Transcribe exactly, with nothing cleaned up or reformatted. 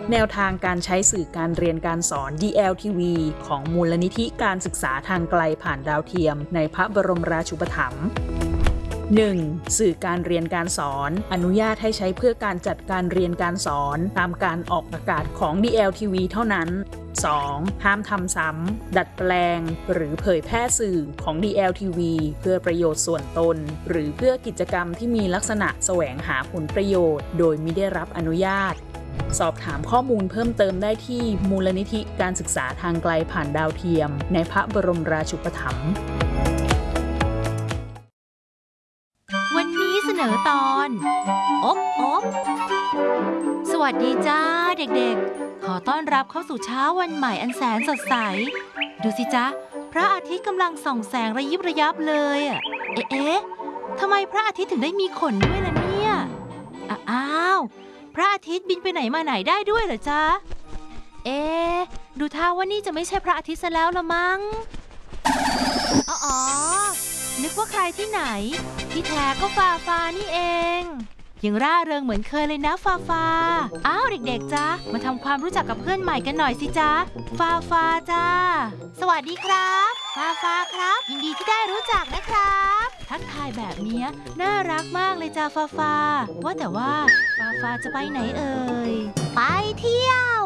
แนวทางการใช้สื่อการเรียนการสอน ดี แอล ที วี ของมูลนิธิการศึกษาทางไกลผ่านดาวเทียมในพระบรมราชูปถัมภ์ หนึ่ง. สื่อการเรียนการสอนอนุญาตให้ใช้เพื่อการจัดการเรียนการสอนตามการออกอากาศของ ดี แอล ที วี เท่านั้น สอง. ห้ามทำซ้ำดัดแปลงหรือเผยแพร่สื่อของ ดี แอล ที วี เพื่อประโยชน์ส่วนตนหรือเพื่อกิจกรรมที่มีลักษณะแสวงหาผลประโยชน์โดยมิได้รับอนุญาตสอบถามข้อมูลเพิ่มเติมได้ที่มูลนิธิการศึกษาทางไกลผ่านดาวเทียมในพระบรมราชูปถัมภ์วันนี้เสนอตอนอบอบสวัสดีจ้าเด็กๆขอต้อนรับเข้าสู่เช้าวันใหม่อันแสนสดใสดูสิจ๊ะพระอาทิตย์กำลังส่องแสงระยิบระยับเลยอ่ะเอ๊ะทำไมพระอาทิตย์ถึงได้มีขนด้วยล่ะเนี่ยอ้าวพระอาทิตย์บินไปไหนมาไหนได้ด้วยเหรอจ๊ะเอ๊ะดูท่าว่านี่จะไม่ใช่พระอาทิตย์ซะแล้วละมั้งอ๋อนึกว่าใครที่ไหนที่แท้ก็ฟาฟานี่เองยังร่าเริงเหมือนเคยเลยนะฟาฟาอ้าวเด็กๆจ๊ะมาทำความรู้จักกับเพื่อนใหม่กันหน่อยสิจ๊ะฟาฟาจ้าสวัสดีครับฟาฟาครับยินดีที่ได้รู้จักนะครับทักทายแบบนี้น่ารักมากเลยจ้าฟาฟาว่าแต่ว่าฟาฟาจะไปไหนเอ่ยไปเที่ยว